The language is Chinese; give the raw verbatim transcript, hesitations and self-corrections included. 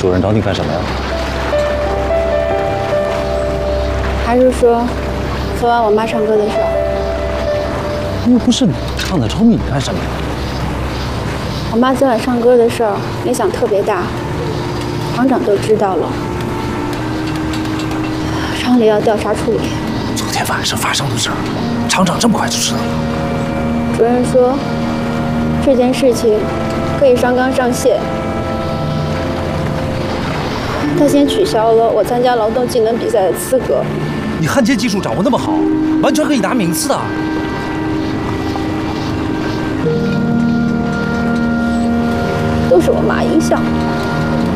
主任找你干什么呀？ 还是说，昨晚我妈唱歌的事儿？ 又不是你唱的，找你干什么呀？ 我妈昨晚唱歌的事儿，影响特别大，厂长都知道了，厂里要调查处理。 昨天晚上发生的事儿，厂长这么快就知道了？ 主任说，这件事情可以上纲上线。他先取消了我参加劳动技能比赛的资格。 你焊接技术掌握那么好，完全可以拿名次的。 都是我妈影响的。